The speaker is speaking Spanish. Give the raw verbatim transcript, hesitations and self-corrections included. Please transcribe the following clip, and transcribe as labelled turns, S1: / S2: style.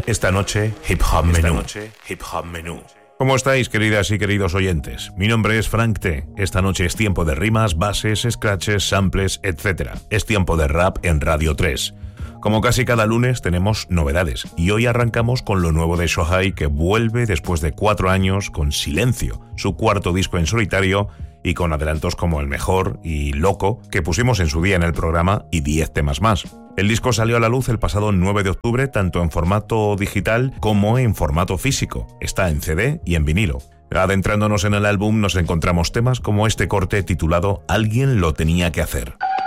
S1: Esta noche, Hip Hop Menú. Esta noche, Hip Hop Menú. ¿Cómo estáis, queridas y queridos oyentes? Mi nombre es Frank T. Esta noche es tiempo de rimas, bases, scratches, samples, etcétera. Es tiempo de rap en Radio tres. Como casi cada lunes tenemos novedades y hoy arrancamos con lo nuevo de Shohei, que vuelve después de cuatro años con Silencio, su cuarto disco en solitario, y con adelantos como El Mejor y Loco, que pusimos en su día en el programa, y diez temas más. El disco salió a la luz el pasado nueve de octubre, tanto en formato digital como en formato físico. Está en C D y en vinilo. Adentrándonos en el álbum nos encontramos temas como este corte titulado Alguien lo tenía que hacer.